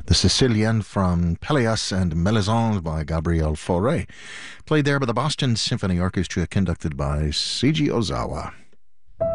The Sicilian from Pelléas and Mélisande by Gabriel Fauré, played there by the Boston Symphony Orchestra, conducted by Seiji Ozawa.